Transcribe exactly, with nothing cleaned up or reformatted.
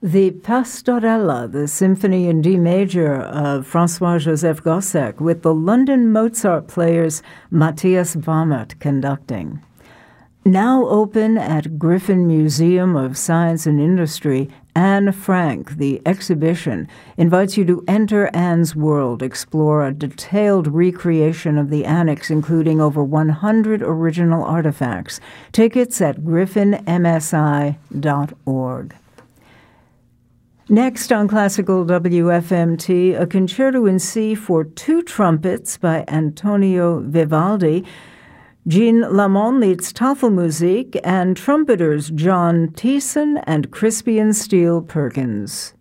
The Pastorella, the Symphony in D major of Francois-Joseph Gossec, with the London Mozart players Matthias Barmert conducting. Now open at Griffin Museum of Science and Industry, Anne Frank, the exhibition, invites you to enter Anne's world, explore a detailed recreation of the annex, including over one hundred original artifacts. Tickets at griffin m s i dot org. Next on Classical W F M T, a concerto in C for two trumpets by Antonio Vivaldi. Jean Lamont leads Tafelmusik, and trumpeters John Thiessen and Crispian Steele Perkins.